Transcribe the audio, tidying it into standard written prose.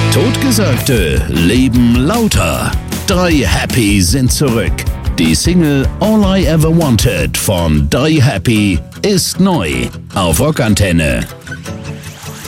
Totgesagte leben lauter. 3 Happy sind zurück. Die Single All I Ever Wanted von Die Happy ist neu auf Rockantenne.